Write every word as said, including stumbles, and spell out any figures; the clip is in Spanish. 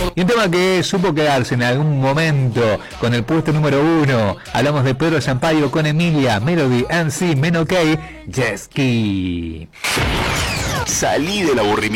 Y un tema que supo quedarse en algún momento con el puesto número uno. Hablamos de Pedro Sampaio con Emilia, Melody, M C, Men OK, Jet Ski. Salí del aburrimiento.